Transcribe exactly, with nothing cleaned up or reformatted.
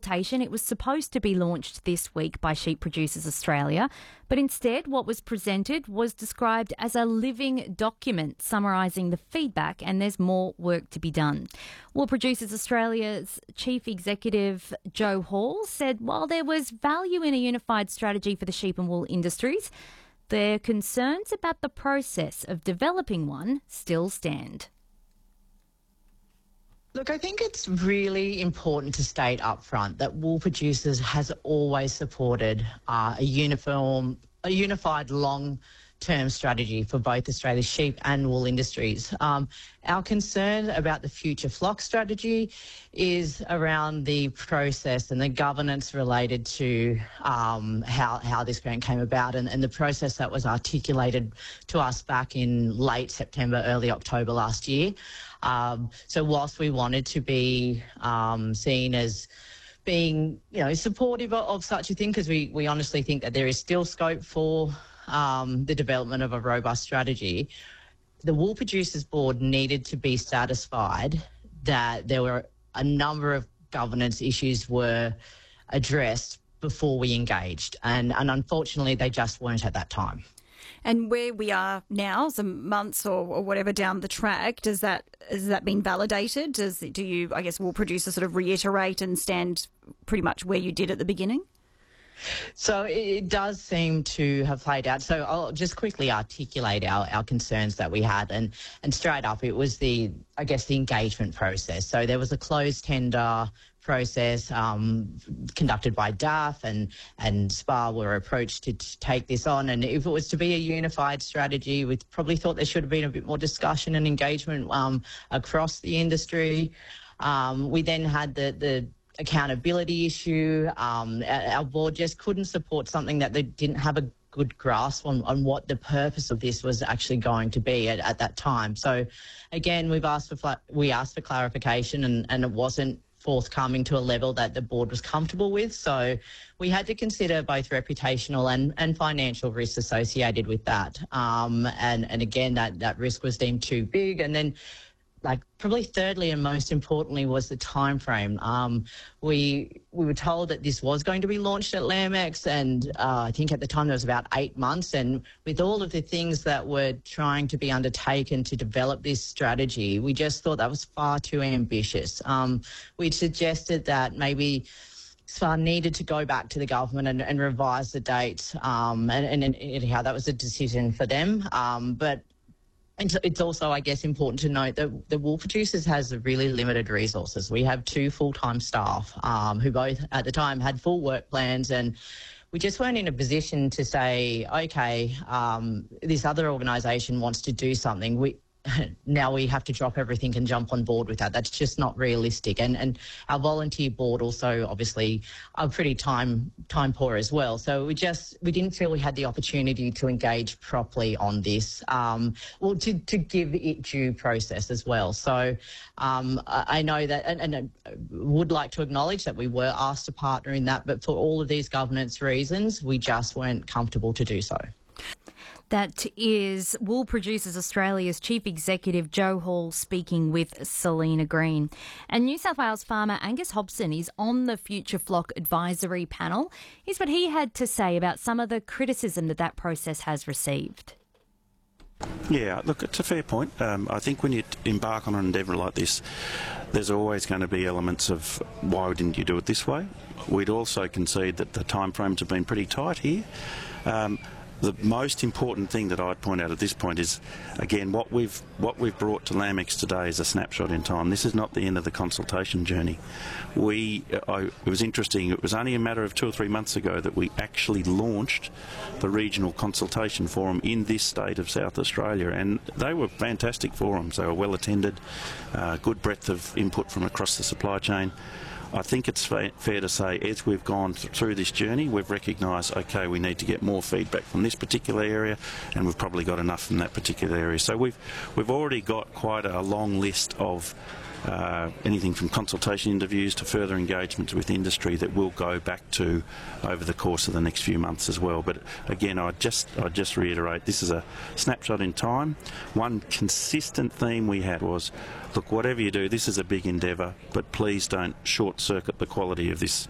consultation. It was supposed to be launched this week by Sheep Producers Australia, but instead what was presented was described as a living document summarising the feedback, and there's more work to be done. Wool Producers Australia's Chief Executive Jo Hall said while there was value in a unified strategy for the sheep and wool industries, their concerns about the process of developing one still stand. Look, I think it's really important to state up front that Wool Producers has always supported uh, a uniform, a unified long-term strategy for both Australia's sheep and wool industries. Um, our concern about the future flock strategy is around the process and the governance related to um, how, how this grant came about and, and the process that was articulated to us back in late September, early October last year. Um, so whilst we wanted to be um, seen as being, you know, supportive of, of such a thing, because we, we honestly think that there is still scope for um, the development of a robust strategy, the Wool Producers Board needed to be satisfied that there were a number of governance issues were addressed before we engaged, and, and unfortunately they just weren't at that time. And where we are now, some months or, or whatever down the track, does that has that been validated? Does do you, I guess, Wool Producers sort of reiterate and stand pretty much where you did at the beginning? So it does seem to have played out. So I'll just quickly articulate our, our concerns that we had. And, and straight up, it was the, I guess, the engagement process. So there was a closed tender process um, conducted by D A F, and, and S P A were approached to, to take this on. And if it was to be a unified strategy, we probably thought there should have been a bit more discussion and engagement um, across the industry. Um, we then had the, the accountability issue. Um, our board just couldn't support something that they didn't have a good grasp on, on what the purpose of this was actually going to be at, at that time. So again, we've asked for we asked for clarification, and, and it wasn't forthcoming to a level that the board was comfortable with. So we had to consider both reputational and, and financial risks associated with that. Um, and, and again, that, that risk was deemed too big. And then like probably thirdly and most importantly was the time frame. Um, we we were told that this was going to be launched at LambX, and uh, I think at the time there was about eight months. And with all of the things that were trying to be undertaken to develop this strategy, we just thought that was far too ambitious. Um, we suggested that maybe S P A needed to go back to the government and, and revise the dates, um, and, and, and anyhow, that was a decision for them. Um, but And it's also, I guess, important to note that the Wool Producers has really limited resources. We have two full-time staff um, who both at the time had full work plans, and we just weren't in a position to say, okay, um, this other organisation wants to do something. We now we have to drop everything and jump on board with that. That's just not realistic. And and our volunteer board also obviously are pretty time time poor as well. So we just we didn't feel we had the opportunity to engage properly on this, um, well, to, to give it due process as well. So um, I, I know that, and, and I would like to acknowledge that we were asked to partner in that, but for all of these governance reasons, we just weren't comfortable to do so. That is Wool Producers Australia's Chief Executive Jo Hall speaking with Selena Green. And New South Wales farmer Angus Hobson is on the Future Flock Advisory Panel. Here's what he had to say about some of the criticism that that process has received. Yeah, look, it's a fair point. Um, I think when you embark on an endeavour like this, there's always going to be elements of why didn't you do it this way? We'd also concede that the timeframes have been pretty tight here. Um, The most important thing that I'd point out at this point is, again, what we've what we've brought to LambX today is a snapshot in time. This is not the end of the consultation journey. We, I, it was interesting, it was only a matter of two or three months ago that we actually launched the regional consultation forum in this state of South Australia, and they were fantastic forums. They were well attended, uh, good breadth of input from across the supply chain. I think it's fa fair to say, as we've gone th through this journey, we've recognised, okay, we need to get more feedback from this particular area, and we've probably got enough from that particular area. So we've we've already got quite a long list of uh, anything from consultation interviews to further engagements with industry that we'll go back to over the course of the next few months as well. But again, I just I just reiterate, this is a snapshot in time. One consistent theme we had was, look, whatever you do, this is a big endeavour, but please don't short-circuit the quality of this